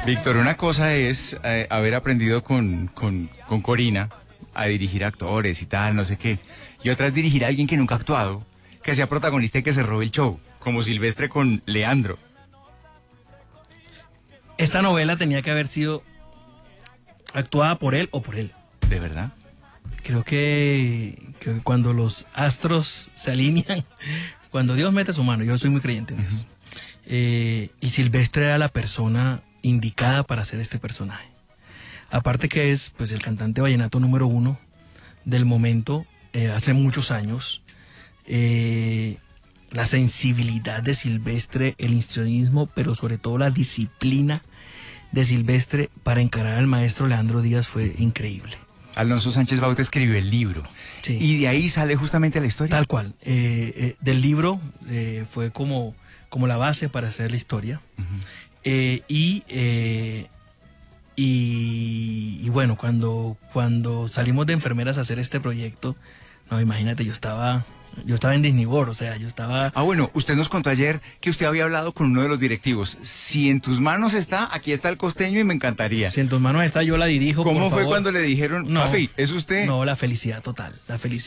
Víctor, una cosa es haber aprendido con Corina a dirigir actores y tal, no sé qué. Y otra es dirigir a alguien que nunca ha actuado, que sea protagonista y que se robe el show, como Silvestre con Leandro. Esta novela tenía que haber sido actuada por él o por él. ¿De verdad? Creo que cuando los astros se alinean, cuando Dios mete su mano, yo soy muy creyente en eso. Y Silvestre era la persona indicada para hacer este personaje. Aparte que es pues el cantante vallenato número 1 del momento, hace muchos años. La sensibilidad de Silvestre, el histrionismo, pero sobre todo la disciplina de Silvestre para encarar al maestro Leandro Díaz fue increíble. Alonso Sánchez Bauta escribió el libro. Sí. Y de ahí sale justamente la historia. Tal cual. Del libro fue como la base para hacer la historia. Y bueno, cuando salimos de enfermeras a hacer este proyecto, no, imagínate, yo estaba en Disney World, o sea, yo estaba... Ah, bueno, usted nos contó ayer que usted había hablado con uno de los directivos. Si en tus manos está, aquí está el costeño y me encantaría. Si en tus manos está, yo la dirijo. ¿Cómo fue cuando le dijeron, no, papi, es usted? No, la felicidad total,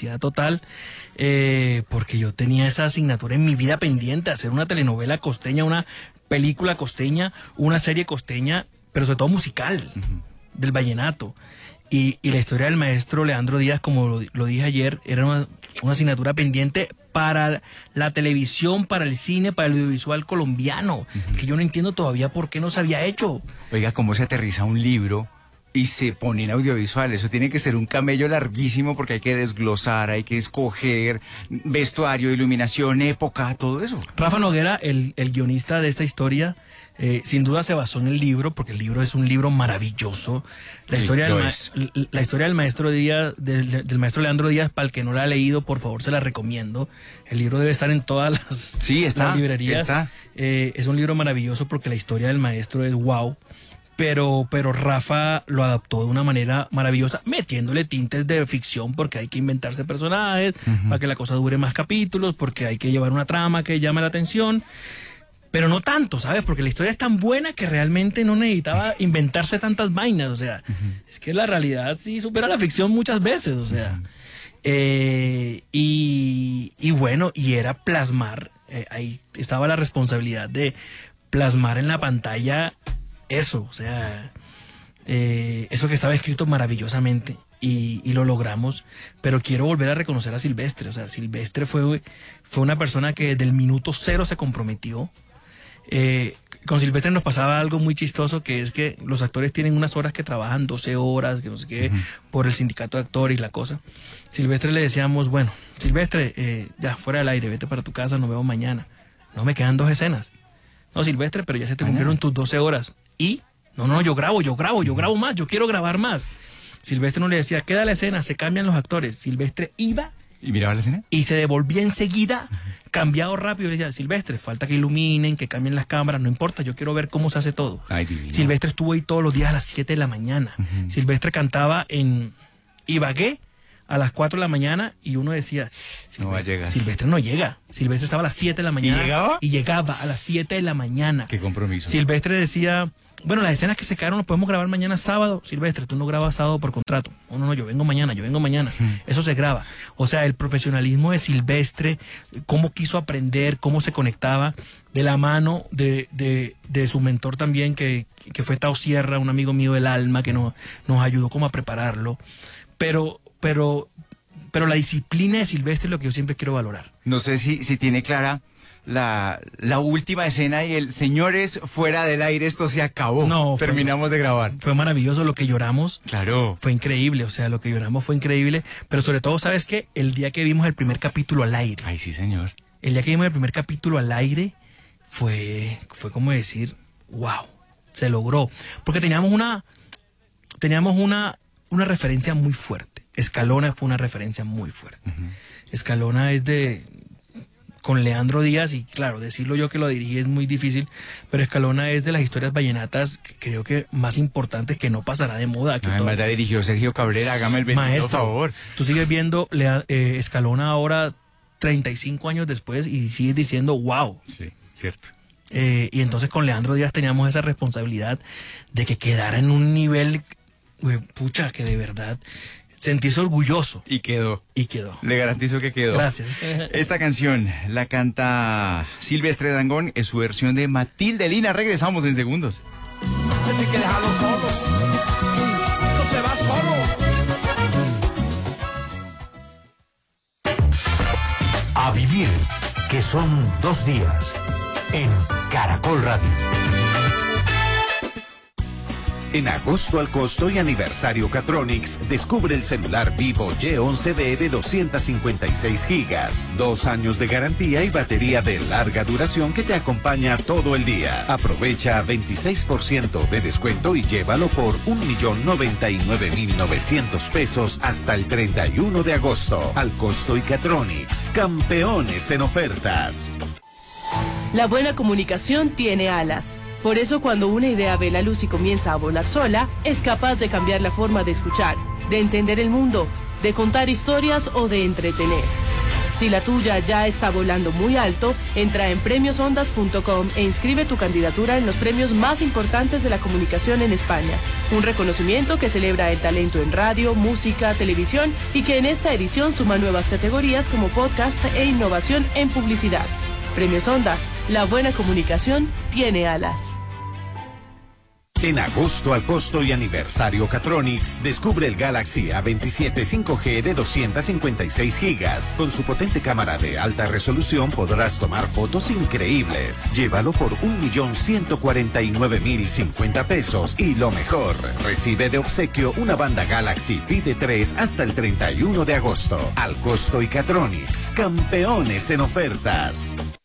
porque yo tenía esa asignatura en mi vida pendiente, hacer una telenovela costeña, una película costeña, una serie costeña, pero sobre todo musical, del vallenato. Y la historia del maestro Leandro Díaz, como lo dije ayer, era una asignatura pendiente para la televisión, para el cine, para el audiovisual colombiano, que yo no entiendo todavía por qué no se había hecho. Oiga, ¿cómo se aterriza un libro y se pone en audiovisual? Eso tiene que ser un camello larguísimo porque hay que desglosar, hay que escoger vestuario, iluminación, época, todo eso. Rafa Noguera, el guionista de esta historia, sin duda se basó en el libro, porque el libro es un libro maravilloso. La historia del maestro Díaz, del maestro Leandro Díaz, para el que no la ha leído, por favor, se la recomiendo. El libro debe estar en todas las librerías. Es un libro maravilloso porque la historia del maestro es wow. Pero Rafa lo adaptó de una manera maravillosa, metiéndole tintes de ficción, porque hay que inventarse personajes, para que la cosa dure más capítulos, porque hay que llevar una trama que llame la atención. Pero no tanto, ¿sabes? Porque la historia es tan buena que realmente no necesitaba inventarse tantas vainas, o sea, es que la realidad sí supera la ficción muchas veces, o sea. Y bueno, y era plasmar, ahí estaba la responsabilidad de plasmar en la pantalla eso, o sea, eso que estaba escrito maravillosamente y lo logramos, pero quiero volver a reconocer a Silvestre, o sea, Silvestre fue una persona que desde el minuto 0 se comprometió. Con Silvestre nos pasaba algo muy chistoso, que es que los actores tienen unas horas que trabajan 12 horas, que no sé qué, por el sindicato de actores y la cosa. Silvestre le decíamos, bueno, Silvestre, ya fuera del aire, vete para tu casa, nos vemos mañana. No, me quedan 2 escenas. No, Silvestre, pero ya se te cumplieron tus 12 horas. Y, no, yo grabo más, yo quiero grabar más. Silvestre no le decía, queda la escena, se cambian los actores. Silvestre iba... ¿Y miraba la escena? Y se devolvía enseguida, cambiado rápido. Le decía, Silvestre, falta que iluminen, que cambien las cámaras, no importa, yo quiero ver cómo se hace todo. Ay, divino. Silvestre estuvo ahí todos los días a las 7 de la mañana. Silvestre cantaba en Ibagué a las 4 de la mañana y uno decía, no va a llegar. Silvestre no llega. Silvestre estaba a las 7 de la mañana. ¿Y llegaba? Y llegaba a las 7 de la mañana. Qué compromiso. Silvestre decía... Bueno, las escenas que se quedaron las podemos grabar mañana sábado. Silvestre, tú no grabas sábado por contrato. No, yo vengo mañana. Eso se graba. O sea, el profesionalismo de Silvestre, cómo quiso aprender, cómo se conectaba, de la mano de su mentor también, que fue Tao Sierra, un amigo mío del alma, que nos ayudó como a prepararlo. Pero la disciplina de Silvestre es lo que yo siempre quiero valorar. No sé si tiene clara... La última escena y señores, fuera del aire, esto se acabó. No, terminamos de grabar. Fue maravilloso lo que lloramos. Claro. Fue increíble, o sea, lo que lloramos fue increíble. Pero sobre todo, ¿sabes qué? El día que vimos el primer capítulo al aire. Ay, sí, señor. El día que vimos el primer capítulo al aire fue como decir, wow, se logró. Porque teníamos una referencia muy fuerte. Escalona fue una referencia muy fuerte. Escalona es con Leandro Díaz, y claro, decirlo yo que lo dirigí es muy difícil, pero Escalona es de las historias vallenatas que creo que más importantes, que no pasará de moda. Además la dirigió Sergio Cabrera, hágame el bendito favor. Tú sigues viendo Escalona ahora 35 años después y sigues diciendo wow. Sí, cierto. Y entonces con Leandro Díaz teníamos esa responsabilidad de que quedara en un nivel, pucha, que de verdad sentirse orgulloso. Y quedó. Y quedó. Le garantizo que quedó. Gracias. Esta canción la canta Silvestre Dangond, es su versión de Matilde Lina. Regresamos en segundos. Así que déjalo solo. Esto se va solo. A vivir, que son 2 días, en Caracol Radio. En agosto al costo y aniversario Catronics, descubre el celular Vivo Y11D de 256 gigas, 2 años de garantía y batería de larga duración que te acompaña todo el día. Aprovecha 26% de descuento y llévalo por 1.099.900 pesos hasta el 31 de agosto. Al costo y Catronics, campeones en ofertas. La buena comunicación tiene alas. Por eso cuando una idea ve la luz y comienza a volar sola, es capaz de cambiar la forma de escuchar, de entender el mundo, de contar historias o de entretener. Si la tuya ya está volando muy alto, entra en premiosondas.com e inscribe tu candidatura en los premios más importantes de la comunicación en España. Un reconocimiento que celebra el talento en radio, música, televisión y que en esta edición suma nuevas categorías como podcast e innovación en publicidad. Premios Ondas, la buena comunicación tiene alas. En agosto al costo y aniversario Catronics, descubre el Galaxy A27 5G de 256 gigas. Con su potente cámara de alta resolución podrás tomar fotos increíbles. Llévalo por 1.149.050 pesos y lo mejor, recibe de obsequio una banda Galaxy Pide 3 hasta el 31 de agosto. Al costo y Catronics, campeones en ofertas.